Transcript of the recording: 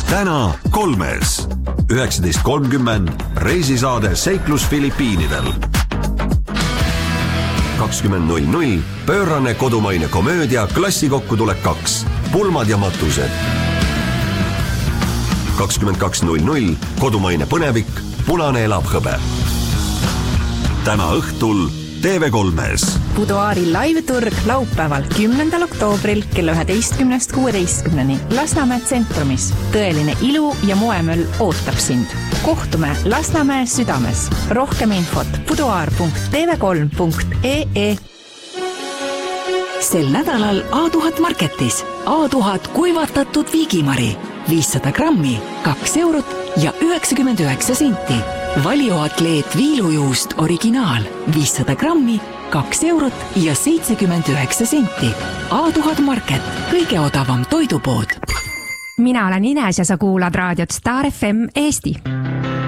täna 3. 19.30 reisisaade Seiklus Filipiinidel. 20.00 pöörane kodumaine komöödia Klassikokkutulek 2. Pulmad ja matused. 22.00 kodumaine põnevik Punane elab hõbe. Täna õhtul TV3-s. Buduaari live-turg laupäeval 10. oktoobril kella 11.16 Lasnamäe tsentrumis. Tõeline ilu ja moemöll ootab sind. Kohtume Lasnamäe südames. Rohkem infot buduaar.tv3.ee. Sel nädalal A1000 Marketis A1000 kuivatatud viigimari 500 grammi 2 eurot ja 99 senti. Valioatleet viilujuust originaal 500 grammi 2 eurot ja 79 senti. A1000 Market, kõige odavam toidupood. Mina olen Ines ja sa kuulad raadiot Star FM Eesti.